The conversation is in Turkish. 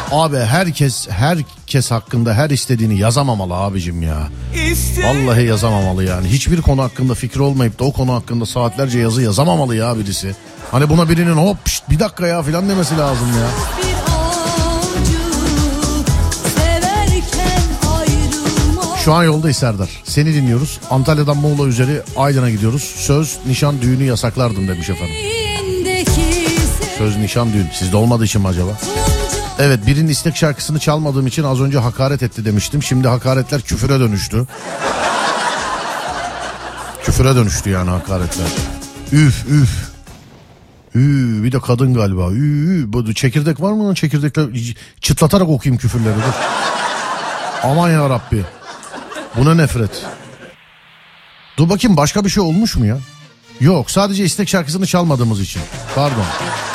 Abi herkes hakkında her istediğini yazamamalı abicim ya. Vallahi yazamamalı yani. Hiçbir konu hakkında fikri olmayıp da o konu hakkında saatlerce yazı yazamamalı ya birisi. Hani buna birinin hop bir dakika ya filan demesi lazım ya. Şu an yoldayız Serdar. Seni dinliyoruz. Antalya'dan Muğla üzeri Aydın'a gidiyoruz. Söz, nişan, düğünü yasaklardım demiş efendim. Söz, nişan, düğün. Sizde olmadığı için mi acaba? Evet, birinin istek şarkısını çalmadığım için az önce hakaret etti demiştim. Şimdi hakaretler küfüre dönüştü. Küfüre dönüştü yani hakaretler. Üf. Bir de kadın galiba. Çekirdek var mı lan? Çekirdekler çıtlatarak okuyayım küfürleri. Dur. Aman ya Rabbi. Buna nefret. Dur bakayım başka bir şey olmuş mu ya? Yok, sadece istek şarkısını çalmadığımız için. Pardon.